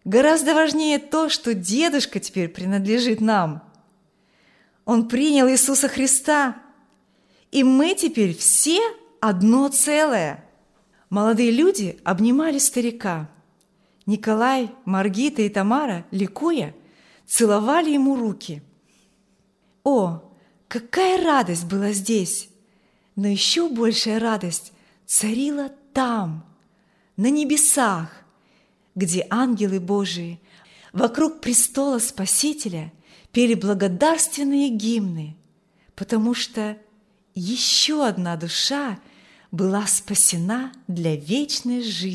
Гораздо важнее то, что дедушка теперь принадлежит нам. Он принял Иисуса Христа, и мы теперь все одно целое. Молодые люди обнимали старика. Николай, Маргита и Тамара, ликуя, целовали ему руки. О, какая радость была здесь! Но еще большая радость царила там, на небесах, где ангелы Божии вокруг престола Спасителя пели благодарственные гимны, потому что еще одна душа была спасена для вечной жизни.